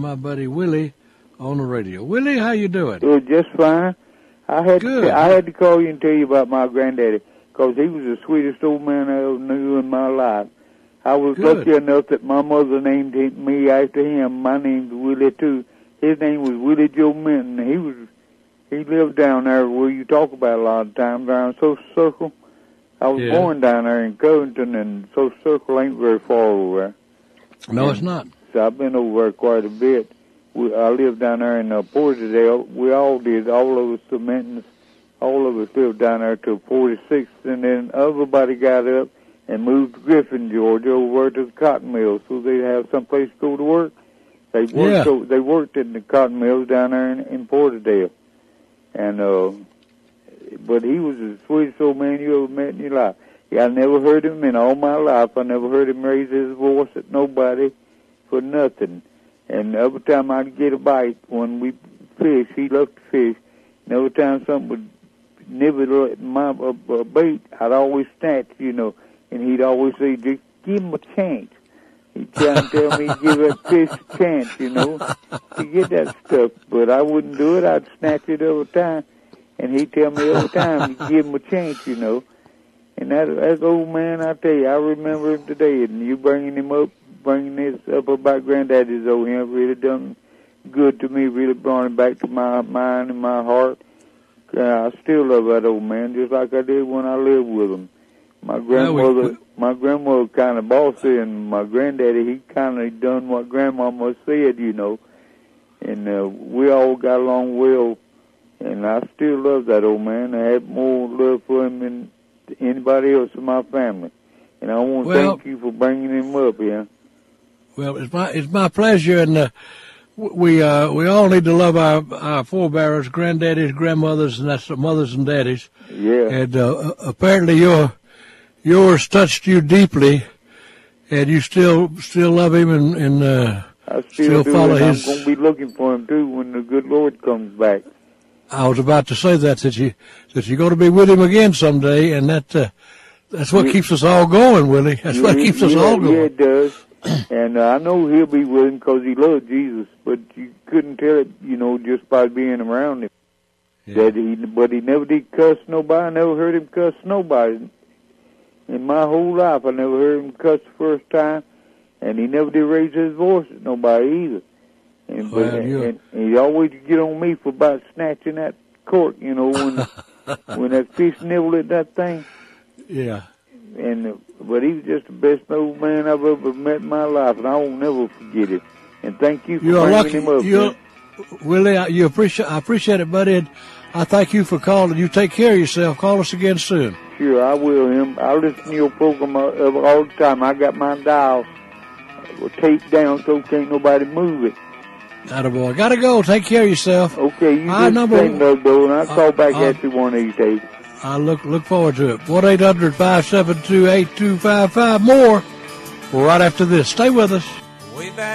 my buddy Willie on the radio. Willie, how you doing? Good, just fine. I had to call you and tell you about my granddaddy, because he was the sweetest old man I ever knew in my life. I was lucky enough that my mother named me after him. My name's Willie, too. His name was Willie Joe Minton. He lived down there where you talk about a lot of times, around Social Circle. I was born down there in Covington, and Social Circle ain't very far over there. No, it's not. So I've been over there quite a bit. I lived down there in Porterdale. We all did. All of us, the Mintons, all of us lived down there till 46th, and then everybody got up and moved to Griffin, Georgia, over to the cotton mills, so they'd have someplace to go to work. They worked in the cotton mills down there in Porterdale. And, but he was the sweetest old man you ever met in your life. Yeah, I never heard him in all my life. I never heard him raise his voice at nobody for nothing. And every time I'd get a bite when we fish, he loved to fish. And every time something would nibble at my bait, I'd always snatch, and he'd always say, just give him a chance. He'd try and tell me to give that fish a chance, to get that stuff. But I wouldn't do it. I'd snatch it every time. And he'd tell me every time to give him a chance, And that old man, I tell you, I remember him today. And you bringing this up about Granddaddy's old him really done good to me, really brought him back to my mind and my heart. I still love that old man, just like I did when I lived with him. My grandmother kind of bossy, and my granddaddy, he kind of done what grandmama said, And we all got along well, and I still love that old man. I have more love for him than anybody else in my family. And I want to thank you for bringing him up, Well, it's my pleasure, and we all need to love our forebears, granddaddies, grandmothers, and that's the mothers and daddies. Yeah. And apparently yours touched you deeply, and you still love him, and I still do, follow and his. I'm going to be looking for him too when the good Lord comes back. I was about to say that you're going to be with him again someday, and that's what keeps us all going, Willie. That's what keeps us all going. Yeah, it does. And I know he'll be with him because he loved Jesus, but you couldn't tell it, just by being around him. Yeah. But he never did cuss nobody. I never heard him cuss nobody. In my whole life, I never heard him cuss the first time, and he never did raise his voice at nobody either. And he always get on me for about snatching that cork, when when that fish nibbled at that thing. Yeah. But he was just the best old man I've ever met in my life, and I won't never forget it. And thank you for bringing him up. Willie, I appreciate it, buddy. And I thank you for calling. You take care of yourself. Call us again soon. Sure, I will. I listen to your program all the time. I got my dial taped down so can't nobody move it. Attaboy. Gotta go. Take care of yourself. Okay, you just sing though, and I'll call back at you one of these days. I look forward to it. 1-800-572-8255. More right after this. Stay with us.